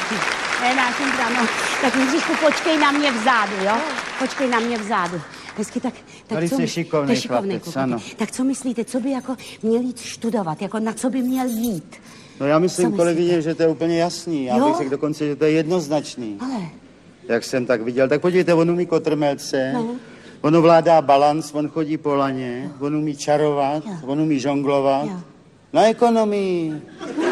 Ne, Nášenka, no. Tak Jindřišku, počkej na mě vzadu, jo? Počkej na mě vzadu. Hezky, tak Velice co... šikovnej chlapec, ano. Tak co myslíte, co by jako měl jít studovat? Jako na co by měl jít? No já myslím, kolegyně, že to je úplně jasný. Já bych řekl dokonce, že to je jednoznačný. Ale... Jak jsem tak viděl. Tak podívejte, on umí kotrmelce, on ovládá balans, on chodí po laně, on umí čarovat, on umí žonglovat. Na ekonomii.